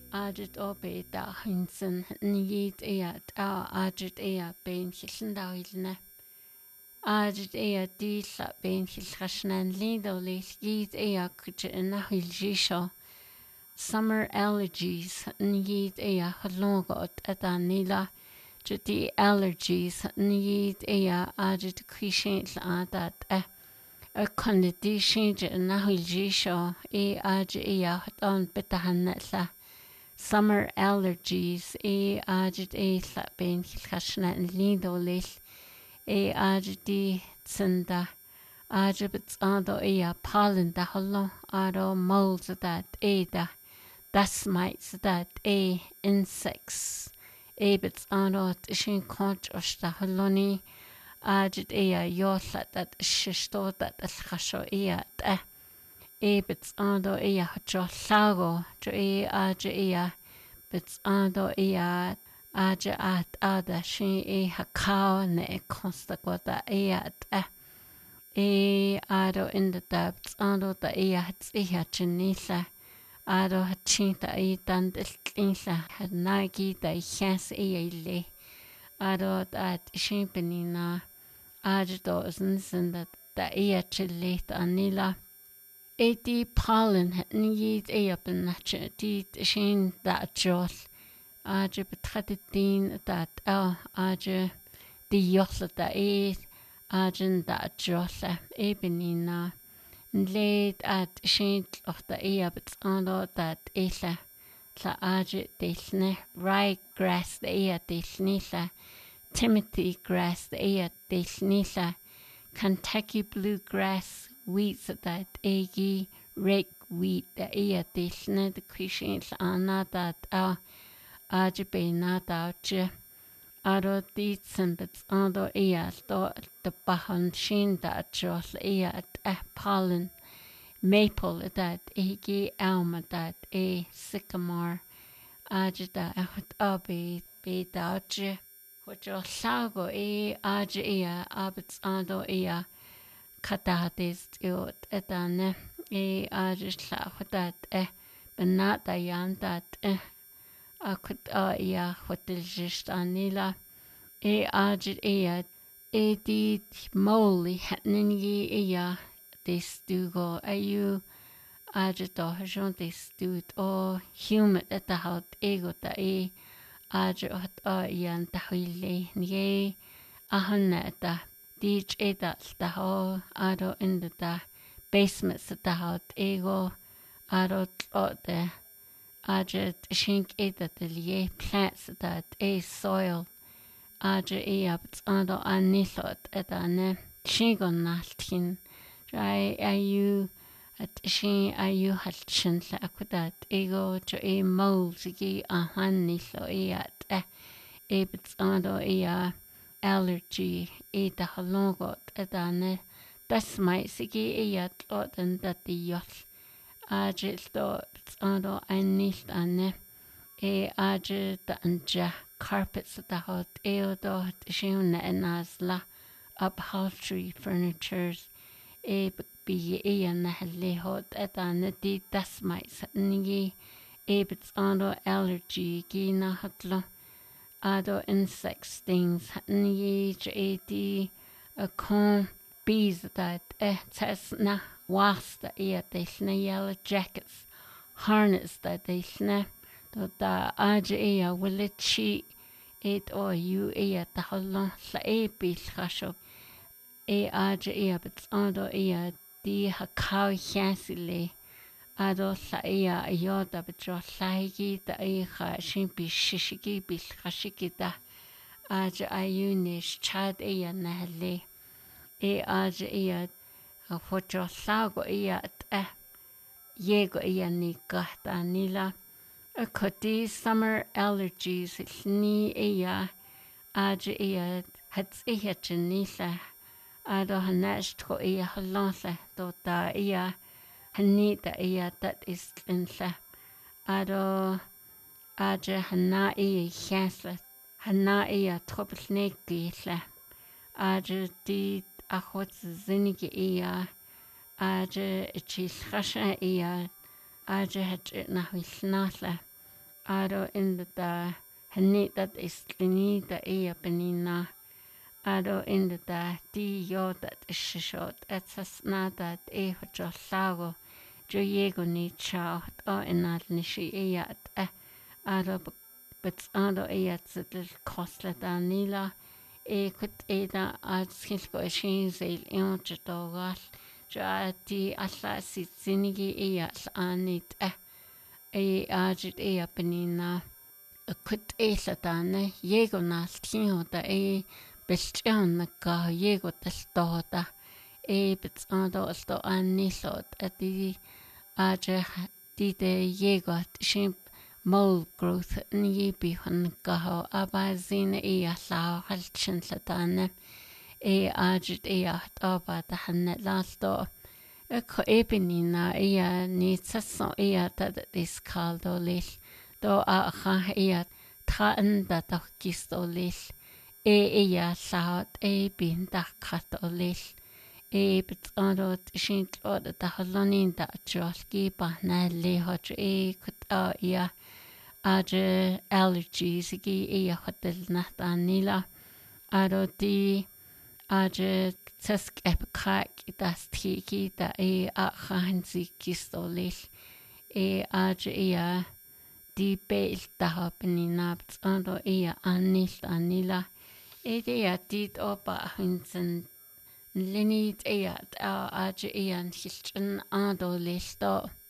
Ajit obe da hinsen niyit eat ajit ea ben hilda hilne. Ajit ea dila ben hilchashnan lido lis yit ea kuchina hiljisho. Summer allergies niyit ea halongot etanila. Jiti allergies niyit ea ajit krishin adat a condition na hiljisho ajit ea haton betahanetla. Summer allergies ajit la ben hilchashna lindo lil ajit tsenda ajit ando pollen da hallo aro molds that da das mites that insects bits ando shin conch osta halloni ajit yola that shisto that khasho da bits ando hacho lago jo ajit bits ando aja at ada shin hakao ne consta gota at ado in the depths ando da hats hachinisa ado hachinta dandilisa nagi da chas le ado that shin benina aja dozen that chile anila pollen nid eapen natche dit shin that jol aja betradin that aja di josla da aja that jolla benina late at shin of the bet ando that ela la aja delne rye grass the delnila Timothy grass the delnila Kentucky bluegrass wheat that egi rake wheat the delne the Christian ana that ajibena that aro ditsen bits ando sto the bahan shin that jos pollen maple that egi alma that sycamore ajita abe be daje which sago aja abits ando katatis yot etane ajisla that benata yan that akut hotel just anila ajit di moly hatningi destugo ayu ajito hajon destut o humid at the hot ego ta ajot yan tahile nye ahaneta dich the ho ado in the basement the hot ego ado the ajit shink the plants that soil ajit abts ando anilot etane shingon naltin try ayu at shin ayu halchin la akudat ego to molds gi ahanilo at bits ando allergy the halongot etane das mai sigi at oten that the yot ajit do ando anil ane ajit anja carpets at the hot eodo shin nasla upholstery furnitures be na hot etane di das mai satni bits ando allergy gi na hatlo ado insects things ni adi a con bees that tes na wasp that the yellow jackets harness that they snap da aja will it chi it or you the halon la bil khasho aja bits ando di hakau chansile ado sa yoda betro laigi da shin bi shishigi bil khashiki da aja ayunish chad nahle aja hocho sago yego nika nila a koti summer allergies ni aja hats chinisa ado hanash tro halonsa do da hanita that is insa ado aja hana chansla hana tropisneki la aja di achot zinige aja chis khasha aja hat na hisnasla ado indata hanitat islinita iya penina ado indata ti yotat ishishot etsasnatat ehochollago jo yego ni chaut o enal nishi iyat ado betsado iyatsitil koslatanila kut eda atskilko ishin zeil ionchatogal jo ati alla sitsinigi iyal anit ajit penina kut latane yego naltiota belchon ka yego teltota betsado alto anilot ati aje dide yego shim mold growth ni bihon ka abazin la halchin latane ajit aba da hanelasto ko penina ni tsaso tad is caldo lil do a ha traen da doch gisto lil laut bin da kato lil betado shint od da halonin da jolki ba na le hot kut aje allergies gi hotel na tanila ado di aje tsk epkrak das tiki da a hansi gistolil aje di bel da happenina ando anila det dit opa hinsen linit aje hilchen ando listo